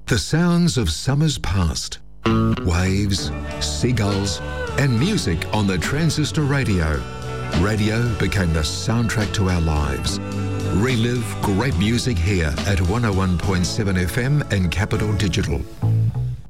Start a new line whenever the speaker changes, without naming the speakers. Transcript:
The sounds of summers past. Waves, seagulls, and music on the transistor radio. Radio became the soundtrack to our lives. Relive great music here at 101.7 FM and Capital Digital.